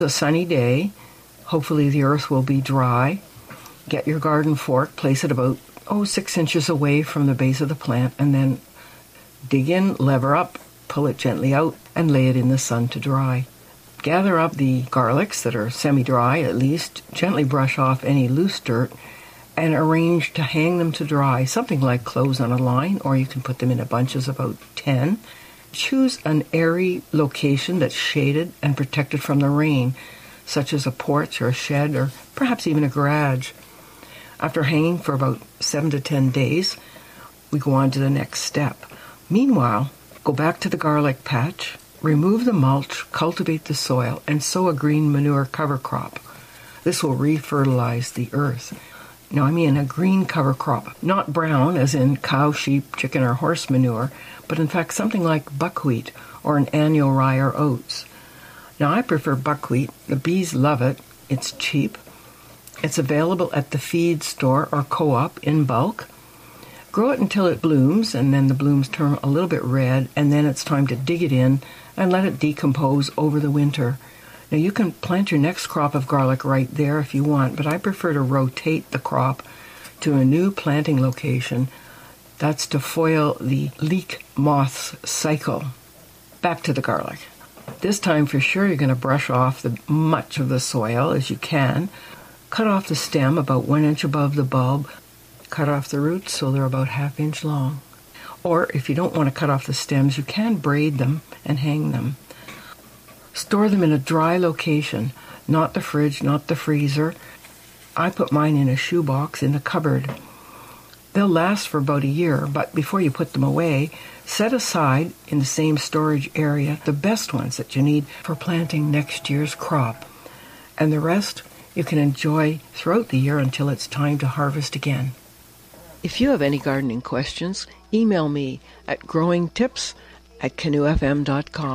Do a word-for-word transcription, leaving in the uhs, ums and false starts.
A sunny day, hopefully the earth will be dry. Get your garden fork, place it about, oh, six inches away from the base of the plant, and then dig in, lever up, pull it gently out, and lay it in the sun to dry. Gather up the garlics that are semi-dry at least, gently brush off any loose dirt, and arrange to hang them to dry, something like clothes on a line, or you can put them in a bunches of about ten. Choose an airy location that's shaded and protected from the rain, such as a porch or a shed or perhaps even a garage. After hanging for about seven to ten days, we go on to the next step. Meanwhile, go back to the garlic patch, remove the mulch, cultivate the soil, and sow a green manure cover crop. This will refertilize the earth. Now, I mean a green cover crop, not brown as in cow, sheep, chicken, or horse manure, but in fact something like buckwheat or an annual rye or oats. Now, I prefer buckwheat. The bees love it. It's cheap. It's available at the feed store or co-op in bulk. Grow it until it blooms, and then the blooms turn a little bit red, and then it's time to dig it in and let it decompose over the winter. Now, you can plant your next crop of garlic right there if you want, but I prefer to rotate the crop to a new planting location. That's to foil the leek moth's cycle. Back to the garlic. This time, for sure, you're going to brush off the much of the soil as you can. Cut off the stem about one inch above the bulb. Cut off the roots so they're about half inch long. Or if you don't want to cut off the stems, you can braid them and hang them. Store them in a dry location, not the fridge, not the freezer. I put mine in a shoebox in a cupboard. They'll last for about a year, but before you put them away, set aside in the same storage area the best ones that you need for planting next year's crop. And the rest you can enjoy throughout the year until it's time to harvest again. If you have any gardening questions, email me at growingtips at canoe f m dot com.